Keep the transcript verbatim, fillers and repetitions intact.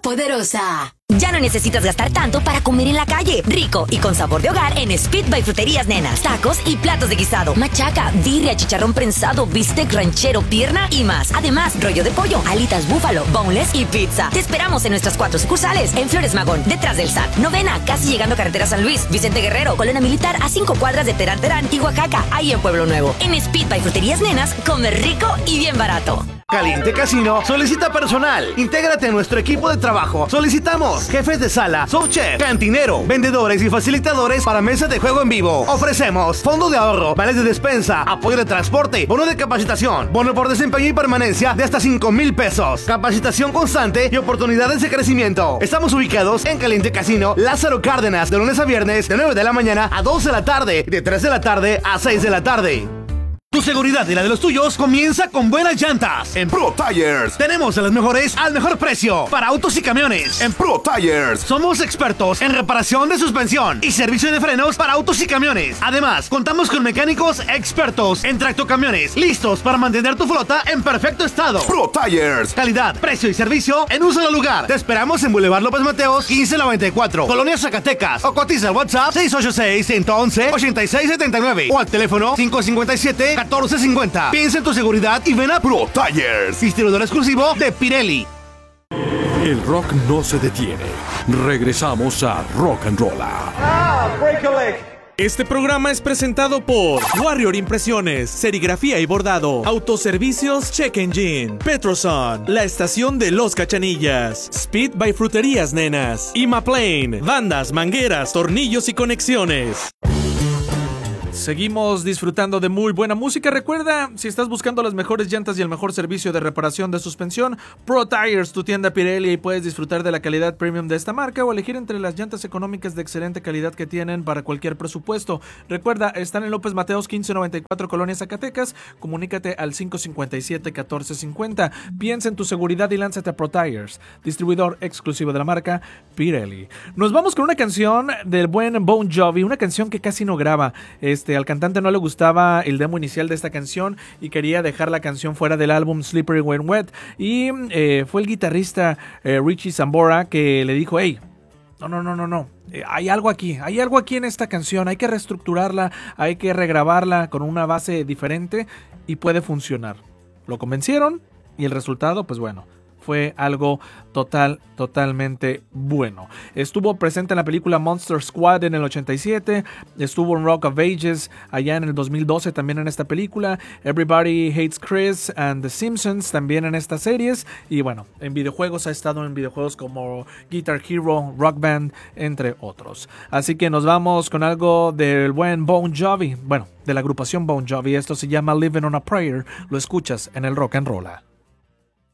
poderosa. Ya no necesitas gastar tanto para comer en la calle. Rico y con sabor de hogar en Speed by Fruterías Nenas. Tacos y platos de guisado, machaca, birria, chicharrón prensado, bistec ranchero, pierna y más. Además, rollo de pollo, alitas búfalo, boneless y pizza. Te esperamos en nuestras cuatro sucursales. En Flores Magón, detrás del S A T. Novena, casi llegando a Carretera San Luis. Vicente Guerrero, Colonia Militar a cinco cuadras de Terán Terán y Oaxaca, ahí en Pueblo Nuevo. En Speed by Fruterías Nenas, come rico y bien barato. Caliente Casino solicita personal. Intégrate a nuestro equipo de trabajo. Solicitamos jefes de sala, subchef, cantinero, vendedores y facilitadores para mesas de juego en vivo. Ofrecemos fondo de ahorro, vales de despensa, apoyo de transporte, bono de capacitación, bono por desempeño y permanencia de hasta cinco mil pesos, capacitación constante y oportunidades de crecimiento. Estamos ubicados en Caliente Casino, Lázaro Cárdenas, de lunes a viernes, de nueve de la mañana a dos de la tarde, de tres de la tarde a seis de la tarde. Tu seguridad y la de los tuyos comienza con buenas llantas. En Pro Tires tenemos de las mejores al mejor precio para autos y camiones. En Pro Tires somos expertos en reparación de suspensión y servicio de frenos para autos y camiones. Además, contamos con mecánicos expertos en tractocamiones, listos para mantener tu flota en perfecto estado. Pro Tires, calidad, precio y servicio en un solo lugar. Te esperamos en Boulevard López Mateos quince noventa y cuatro, Colonia Zacatecas, o cotiza al WhatsApp seis ocho seis, uno uno uno, ocho seis siete nueve o al teléfono cinco cinco siete, catorce cincuenta. Piensa en tu seguridad y ven a Pro Tires, distribuidor exclusivo de Pirelli. El rock no se detiene. Regresamos a Rock and Roll. Ah, break a leg. Este programa es presentado por Warrior Impresiones, serigrafía y bordado, autoservicios Check Engine, Petroson, la estación de Los Cachanillas, Speed by Fruterías Nenas, Imaplane, bandas, mangueras, tornillos y conexiones. Seguimos disfrutando de muy buena música. Recuerda, si estás buscando las mejores llantas y el mejor servicio de reparación de suspensión, Pro Tires, tu tienda Pirelli, y puedes disfrutar de la calidad premium de esta marca o elegir entre las llantas económicas de excelente calidad que tienen para cualquier presupuesto. Recuerda, están en López Mateos quince noventa y cuatro, Colonia Zacatecas. Comunícate al cinco cinco siete, catorce cincuenta. Piensa en tu seguridad y lánzate a Pro Tires, distribuidor exclusivo de la marca Pirelli. Nos vamos con una canción del buen Bon Jovi, una canción que casi no graba. Este Al cantante no le gustaba el demo inicial de esta canción y quería dejar la canción fuera del álbum Slippery When Wet. Y eh, fue el guitarrista eh, Richie Sambora que le dijo: hey, no, no, no, no, no. Eh, hay algo aquí, hay algo aquí en esta canción. Hay que reestructurarla, hay que regrabarla con una base diferente y puede funcionar. Lo convencieron y el resultado, pues bueno, fue algo total, totalmente bueno. Estuvo presente en la película Monster Squad en el ochenta y siete. Estuvo en Rock of Ages allá en el dos mil doce también en esta película. Everybody Hates Chris and The Simpsons también en estas series. Y bueno, en videojuegos ha estado en videojuegos como Guitar Hero, Rock Band, entre otros. Así que nos vamos con algo del buen Bon Jovi. Bueno, de la agrupación Bon Jovi. Esto se llama Living on a Prayer. Lo escuchas en el Rock and Roll.